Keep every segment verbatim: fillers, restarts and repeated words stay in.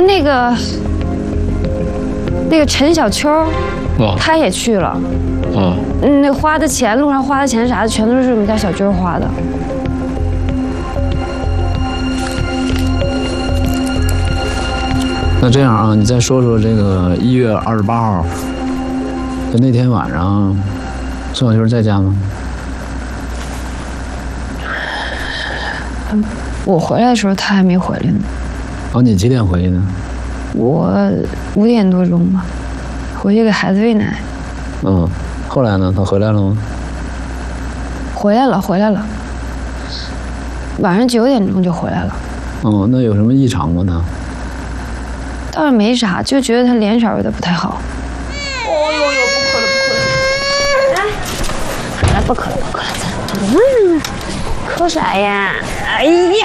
那个那个陈小秋，哦，他也去了。哦，嗯，那花的钱，路上花的钱啥的，全都是我们家小军花的。 那这样啊，你再说说这个一月二十八号，就那天晚上，宋小军在家吗？ 我回来的时候他还没回来呢。 哦，你几点回去的？ 我五点多钟吧，回去给孩子喂奶。 嗯，后来呢？他回来了吗？ 回来了，回来了。晚上九点钟就回来了。 哦，那有什么异常吗？他？ 倒是没啥，就觉得他脸色有点不太好。 哦呦呦，不渴了，不渴了，来，不渴了，不渴了，嗯，渴啥呀？哎呀，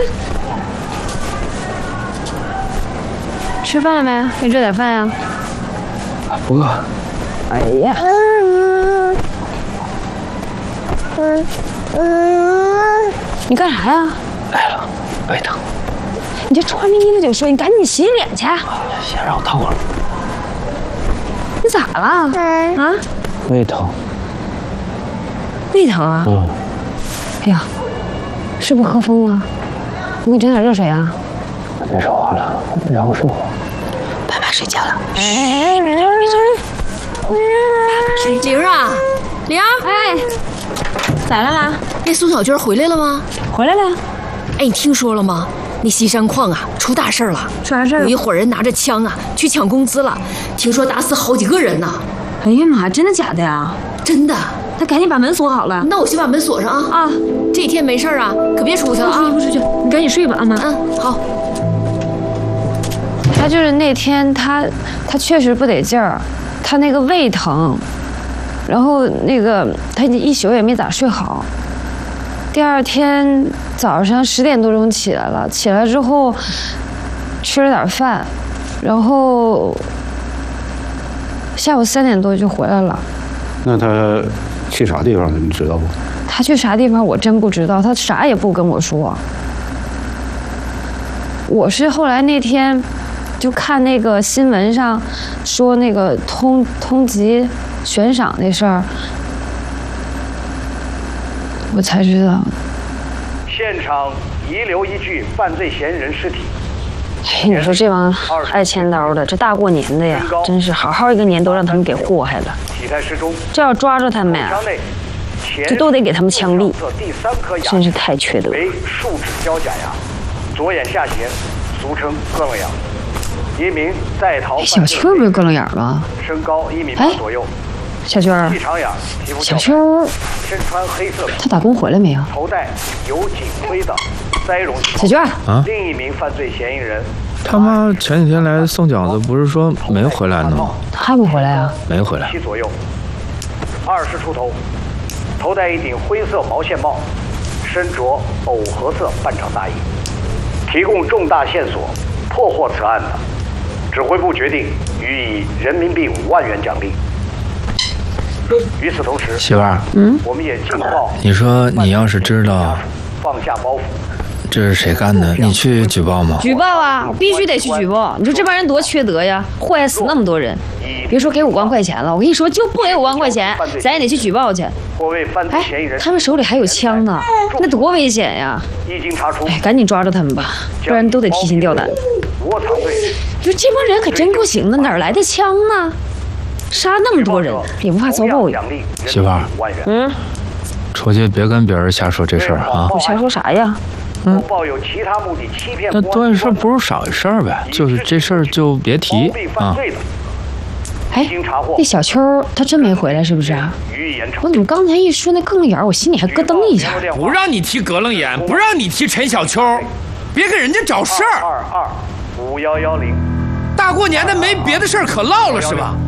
吃饭了没？给你热点饭呀。 不饿。 哎呀。嗯嗯，你干啥呀？ 来了，胃疼。 你这穿着衣服就说，你赶紧洗脸去。 先让我躺会儿。 你咋了？啊？ 胃疼。 胃疼啊？ 嗯。 哎呀，是不是喝疯了？我给你整点热水啊。 别说话了，让我睡会儿。 爸爸睡觉了。 玲儿啊，玲儿， 哎，咋了啦？ 那宋小军回来了吗？ 回来了。 哎，你听说了吗？那西山矿啊，出大事了！ 出啥事儿？ 有一伙人拿着枪啊，去抢工资了，听说打死好几个人呢。 哎呀妈，真的假的呀？ 真的。 那赶紧把门锁好了。 那我先把门锁上啊！啊，这几天没事啊，可别出去了啊！ 不出去，你赶紧睡吧，阿妈。 嗯，好。 他就是那天他他确实不得劲儿，他那个胃疼，然后那个他一宿也没咋睡好。第二天早上十点多钟起来了，起来之后吃了点饭，然后下午三点多就回来了。 那他去啥地方了？你知道不？ 他去啥地方我真不知道，他啥也不跟我说。我是后来那天就看那个新闻上说那个通通缉悬赏那事儿，我才知道。 现场遗留一具犯罪嫌疑人尸体。 哎，你说这帮爱签刀的，这大过年的呀，真是好好一个年都让他们给祸害了。 体态失踪， 这要抓住他们呀，这都得给他们枪毙，真是太缺德了。 为树脂胶假牙，左眼下斜，俗称咯楞眼。一名在逃。 小秋不是咯楞眼吗？ 身高一米八左右。 小娟儿，小秋， 身穿黑色， 他打工回来没有？ 头戴有颈徽的栽绒。 小娟儿啊， 另一名犯罪嫌疑人， 他妈前几天来送饺子，不是说没回来呢吗？ 他还不回来啊？ 没回来。 七左右，二十出头，头戴一顶灰色毛线帽，身着藕荷色半长大衣，提供重大线索，破获此案的，指挥部决定予以人民币五万元奖励。与此同时， 媳妇儿， 嗯， 我们也尽报。 你说你要是知道放下包袱， 这是谁干的，你去举报吗？ 举报啊，我必须得去举报。你说这帮人多缺德呀，祸害死那么多人。别说给五万块钱了，我跟你说，就不给五万块钱，咱也得去举报去。哎，他们手里还有枪呢，那多危险呀！ 一经查出， 哎，赶紧抓住他们吧，不然都得提心吊胆。 窝藏队， 你说这帮人可真够行的，哪来的枪呢？杀那么多人，也不怕遭报应。 媳妇儿， 嗯， 出去别跟别人瞎说这事儿啊！ 我瞎说啥呀？ 嗯，抱有其他目的欺骗。 那多一事不是少一事呗，就是这事儿就别提啊。 哎，那小秋他真没回来是不是啊？我怎么刚才一说那咯楞眼，我心里还咯噔一下。 不让你提咯楞眼，不让你提陈小秋，别给人家找事儿。 二二五幺幺零， 大过年的没别的事儿可唠了是吧？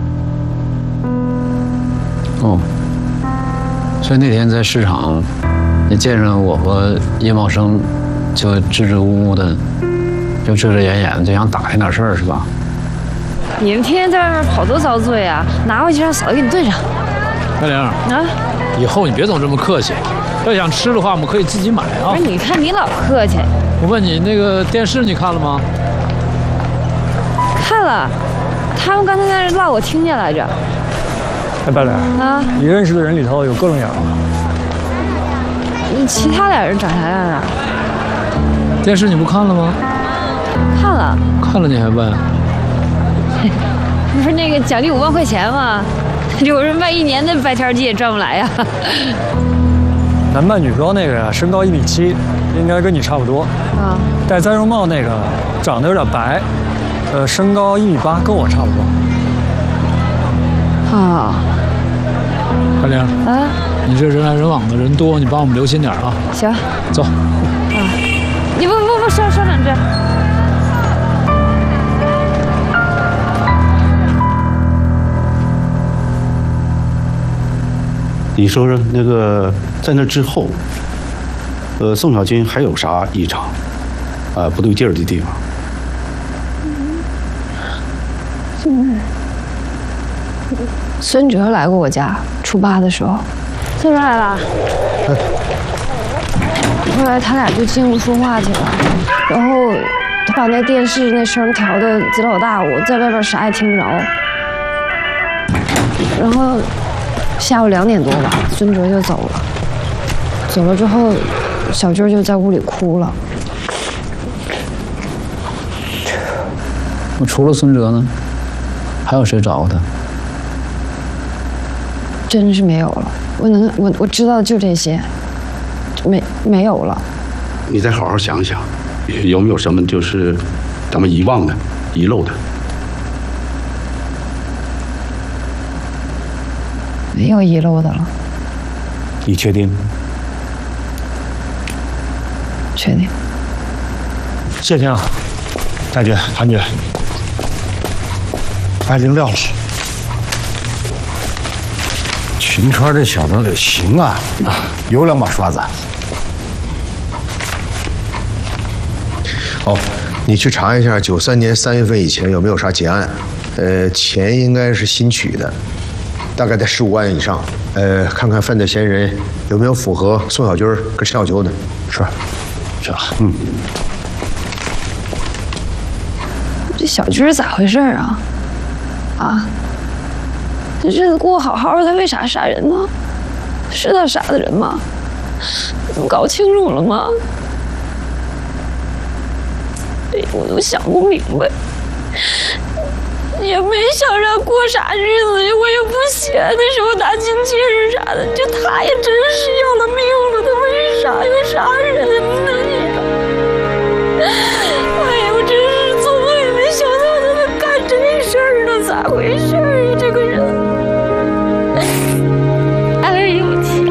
哦，所以那天在市场，你见着我和叶茂生，就支支吾吾的，就遮遮掩掩的，就想打听点事儿是吧？ 你们天天在外面跑多遭罪啊！拿回去让嫂子给你炖上。 白玲啊，以后你别总这么客气，要想吃的话，我们可以自己买啊。 不是，你看你老客气。 我问你，那个电视你看了吗？ 了，他们刚才在那唠，我听见来着。 哎，白脸啊， 你认识的人里头有各种眼吗？ 你其他俩人长啥样啊？ 电视你不看了吗？ 看了。 看了你还问？ 不是那个奖励五万块钱吗？有人卖一年的白条鸡也赚不来呀。 男扮女装那个呀，身高一米七，应该跟你差不多。 啊。 戴栽绒帽那个长得有点白，呃，身高一米八，跟我差不多。 啊。 大玲。 啊。 你这人来人往的人多，你帮我们留心点啊。 行。 走。啊。 你不不不，稍稍等着。 你说说那个在那之后，呃，宋小军还有啥异常，啊、呃，不对劲儿的地方？ 嗯，孙哲来过我家，初八的时候， 孙哲来了。 后来他俩就进屋说话去了，然后他把那电视那声调的贼老大，我在外边啥也听不着。然后下午两点多吧，孙哲就走了。走了之后，小军就在屋里哭了。 我除了孙哲呢，还有谁找过他？ 真是没有了。我能，我我知道就这些，没没有了。 你再好好想想，有没有什么就是咱们遗忘的、遗漏的？ 没有遗漏的了。 你确定？ 确定。 谢天啊，大姐、韩姐， 哎，领料了。秦川这小子得行啊，有两把刷子。哦，你去查一下九三年三月份以前有没有啥结案，呃，钱应该是新取的。大概在十五万以上，呃，看看犯罪嫌疑人有没有符合宋小军跟陈小秋的。是，是啊，嗯。 这小军咋回事啊？啊？这日子过好好的，他为啥杀人呢？是他杀的人吗？你们搞清楚了吗？哎，我都想不明白。也没想让过啥日子，我也不闲。那时候打进去是啥的，就他也真是要了命了，他为啥要杀人呢？哎呀，我真是做梦也没想到他能干这事儿呢，咋回事啊？这个人，哎呦天！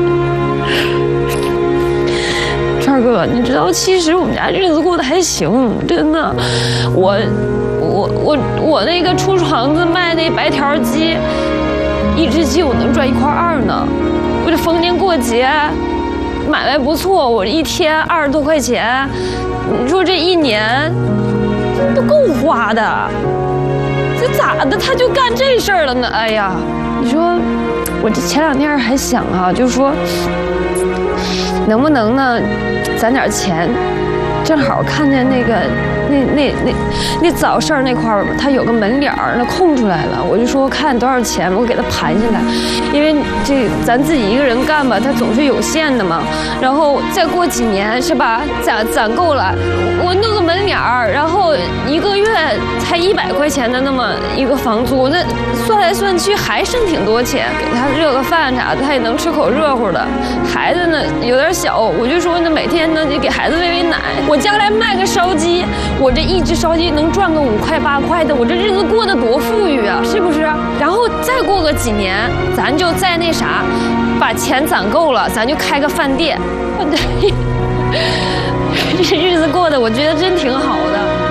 川哥，你知道，其实我们家日子过得还行，真的，我。我我我那个出厂子卖那白条鸡，一只鸡我能赚一块二呢。我这逢年过节买卖不错，我一天二十多块钱，你说这一年都够花的。这咋的他就干这事儿了呢？哎呀，你说我这前两天还想啊，就说能不能呢攒点钱，正好看见那个。那那那那早市那块儿，它有个门脸儿，那空出来了，我就说看多少钱，我给它盘下来，因为这咱自己一个人干吧，它总是有限的嘛。然后再过几年是吧，攒攒够了，我弄个门脸儿，然后一个月才一百块钱的那么一个房租，那算来算去还剩挺多钱，给他热个饭啥的，他也能吃口热乎的。孩子呢有点小，我就说那每天呢就给孩子喂喂奶，我将来卖个烧鸡。我这一只烧鸡能赚个五块八块的，我这日子过得多富裕啊，是不是？然后再过个几年，咱就再那啥，把钱攒够了，咱就开个饭店。这日子过得我觉得真挺好的。